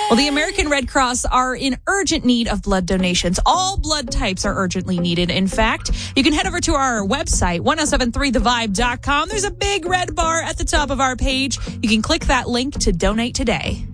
Well, the American Red Cross are in urgent need of blood donations. All blood types are urgently needed. In fact, you can head over to our website, 1073thevibe.com. There's a big red bar at the top of our page. You can click that link to donate today.